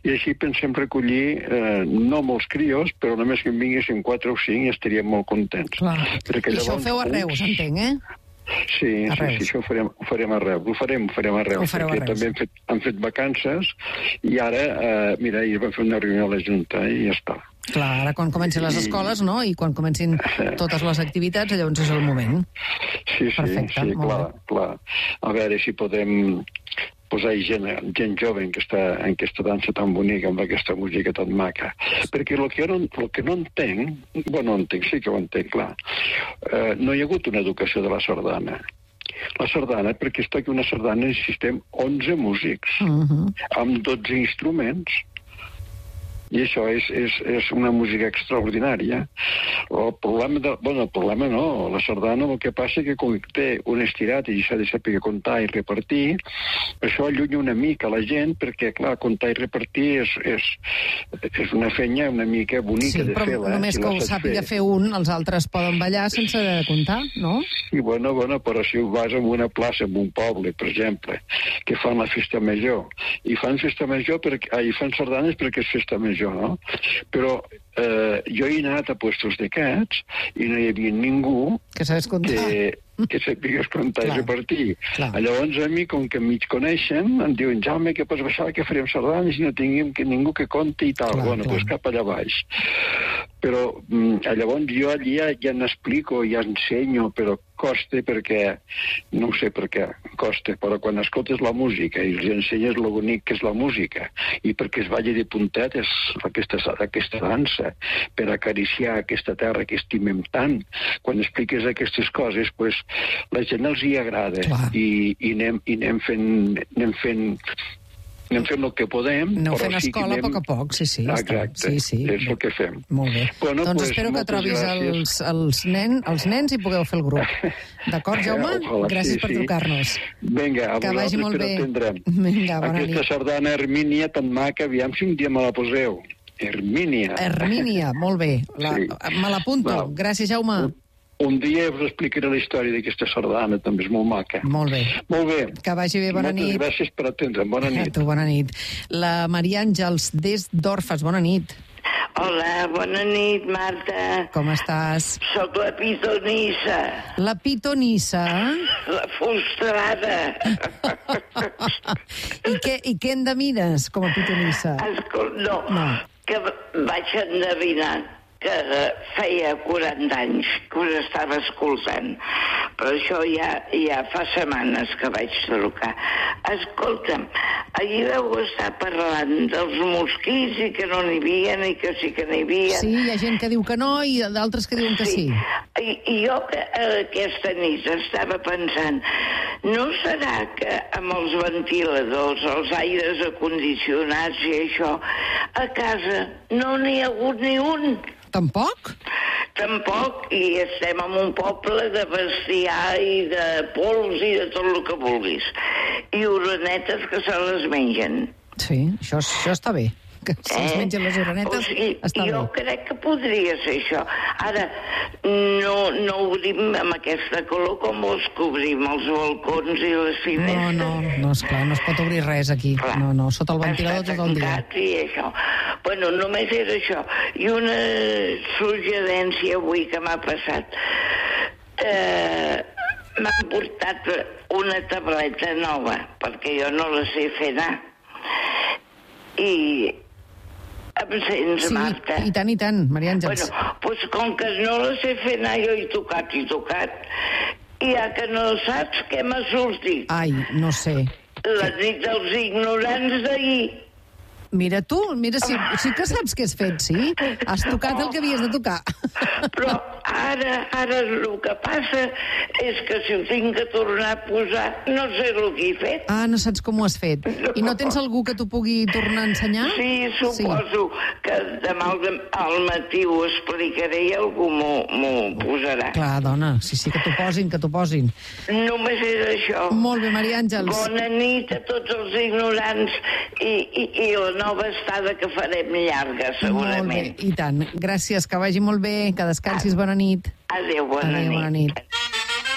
i així pensem recollir no molts crios, però només que en vinguessin 4 o 5 i estaríem molt contents. Clar. I això ho feu a Reus, entenc, eh? Sí, això ho farem a Reus. Ho farem a Reus, perquè també han fet vacances i ara, mira, ahir vam fer una reunió a la Junta i ja està. Clar, ara quan comencin les escoles, no?, i quan comencin totes les activitats, llavors és el moment. Sí, clar. A veure si podem posar gent jove en aquesta dansa tan bonica, amb aquesta música tan maca. Perquè el que no entenc, sí que ho entenc, clar, no hi ha hagut una educació de la sardana. La sardana, perquè es toqui una sardana necessitem 11 músics, amb 12 instruments. I això és una música extraordinària. El problema no. La sardana el que passa que com té un estirat i s'ha de saber comptar i repartir, això allunya una mica la gent, perquè, clar, comptar i repartir és una feina una mica bonica de fer. Sí, però només que ho sàpiga fer un, els altres poden ballar sense comptar, no? Sí, però si vas a una plaça, en un poble, per exemple, que fan la festa major, i fan festa major, i fan sardanes perquè és festa major, no? Però jo he anat a puestos d'aquests i no hi havia ningú que sapigués comptar i repartir. Llavors a mi, com que mig coneixen, em diuen, Jaume, què pots baixar que farem sardanes i no tinguem ningú que conti i tal. Doncs cap allà baix. Però llavors jo allí ja n'explico, ja ensenyo, però costa perquè, no ho sé per què, costa, però quan escoltes la música i els ensenyes lo bonic que és la música i perquè es balli de puntetes aquesta dansa, per acariciar aquesta terra que estimem tant, quan expliques aquestes coses, pues, la gent els hi agrada i anem fent el que podem. Aneu fent escola a poc a poc, sí. Exacte, és el que fem. Molt bé. Doncs espero que trobis els nens i pugueu fer el grup. D'acord, Jaume? Gràcies per trucar-nos. Vinga, a vosaltres per atendre'm. Vinga, bona nit. Aquesta sardana Hermínia tan maca, aviam si un dia me la poseu. Hermínia, molt bé. Me l'apunto. Gràcies, Jaume. Un dia us explicaré la història d'aquesta sardana, també és molt maca. Molt bé. Que vagi bé, bona nit. Moltes gràcies per atendre'm, bona nit. A tu, bona nit. La Maria Àngels, des d'Orfes, bona nit. Hola, bona nit, Marta. Com estàs? Soc la pitonissa. La pitonissa? La frustrada. I què endevines com a pitonissa? No, que vaig endevinar que feia 40 anys que us estava escoltant, però això ja fa setmanes que vaig trucar. Escolta'm, ahir vau estar parlant dels mosquits i que no n'hi havia i que sí que n'hi havia. Sí, hi ha gent que diu que no i d'altres que diuen que sí. I jo aquesta nit estava pensant, no serà que amb els ventiladors, els aires acondicionats i això, a casa no n'hi ha hagut ni un? Tampoc? Tampoc, i estem en un poble de bestiar i de pols i de tot el que vulguis. I oronetes que se les mengen. Sí, això està bé. Que si es mengen les oronetes, està bé. Jo crec que podria ser això. Ara, no obrim amb aquesta calor com els cobrim els balcons i les finestres. No, esclar, no es pot obrir res aquí. No, sota el ventilador tot el dia. I això. Bueno, només és això. I una suggerència avui que m'ha passat. M'han portat una tableta nova, perquè jo no la sé fer anar. I em sents, Marta? Sí, i tant, Maria Àngels. Doncs com que no la sé fer anar, jo he tocat, i ja que no saps què m'ha sortit. Ai, no sé. La nit dels ignorants d'ahir. Mira tu, sí que saps què has fet, sí? Has tocat el que havies de tocar. Però ara el que passa és que si ho tinc que tornar a posar, no sé el que he fet. Ah, no saps com ho has fet. I no tens algú que t'ho pugui tornar a ensenyar? Sí, suposo que demà al matí ho explicaré i algú m'ho posarà. Clar, dona, sí, que t'ho posin. Només és això. Molt bé, Maria Àngels. Bona nit a tots els ignorants i la nova estada que farem llarga, segurament. Molt bé, i tant. Gràcies, que vagi molt bé, que descansis, bona nit. Adéu, bona nit.